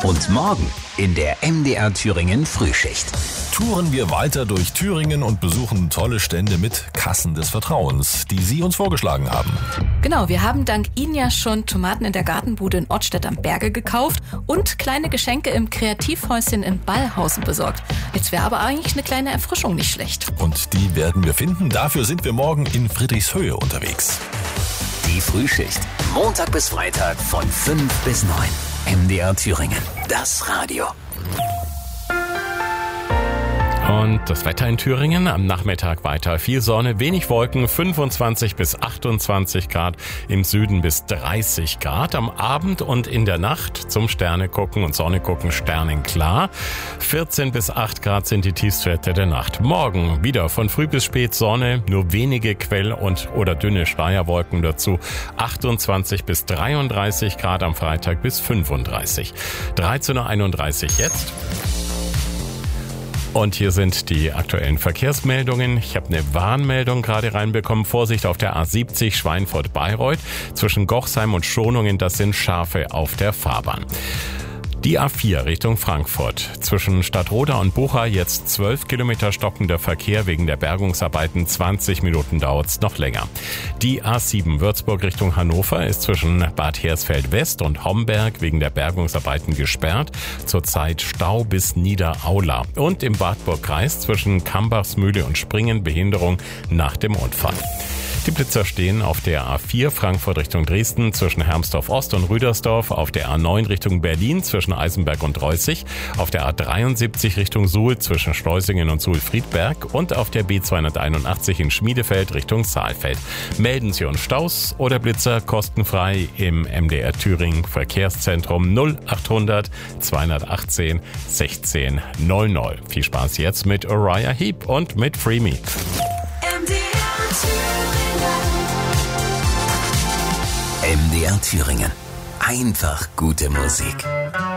Und morgen in der MDR Thüringen Frühschicht. Touren wir weiter durch Thüringen und besuchen tolle Stände mit Kassen des Vertrauens, die Sie uns vorgeschlagen haben. Genau, wir haben dank Ihnen ja schon Tomaten in der Gartenbude in Ortstedt am Berge gekauft und kleine Geschenke im Kreativhäuschen in Ballhausen besorgt. Jetzt wäre aber eigentlich eine kleine Erfrischung nicht schlecht. Und die werden wir finden. Dafür sind wir morgen in Friedrichshöhe unterwegs. Die Frühschicht. Montag bis Freitag von 5 bis 9. MDR Thüringen. Das Radio. Und das Wetter in Thüringen am Nachmittag weiter. Viel Sonne, wenig Wolken, 25 bis 28 Grad, im Süden bis 30 Grad. Am Abend und in der Nacht zum Sterne gucken und Sonne gucken, sternenklar. 14 bis 8 Grad sind die Tiefstwerte der Nacht. Morgen wieder von früh bis spät Sonne, nur wenige Quell- oder dünne Schleierwolken dazu. 28 bis 33 Grad am Freitag bis 35. 13.31 Uhr jetzt. Und hier sind die aktuellen Verkehrsmeldungen. Ich habe eine Warnmeldung gerade reinbekommen. Vorsicht auf der A70 Schweinfurt-Bayreuth. Zwischen Gochsheim und Schonungen, das sind Schafe auf der Fahrbahn. Die A4 Richtung Frankfurt. Zwischen Stadtroda und Bucha jetzt 12 Kilometer stockender Verkehr wegen der Bergungsarbeiten. 20 Minuten dauert's noch länger. Die A7 Würzburg Richtung Hannover ist zwischen Bad Hersfeld West und Homberg wegen der Bergungsarbeiten gesperrt. Zurzeit Stau bis Niederaula. Und im Wartburgkreis zwischen Kambachsmühle und Springen Behinderung nach dem Unfall. Die Blitzer stehen auf der A4 Frankfurt Richtung Dresden zwischen Hermsdorf Ost und Rüdersdorf, auf der A9 Richtung Berlin zwischen Eisenberg und Reußig, auf der A73 Richtung Suhl zwischen Schleusingen und Suhl-Friedberg und auf der B281 in Schmiedefeld Richtung Saalfeld. Melden Sie uns Staus oder Blitzer kostenfrei im MDR Thüringen Verkehrszentrum 0800 218 16 00. Viel Spaß jetzt mit Uriah Heep und mit Free Me. MDR Thüringen. Einfach gute Musik.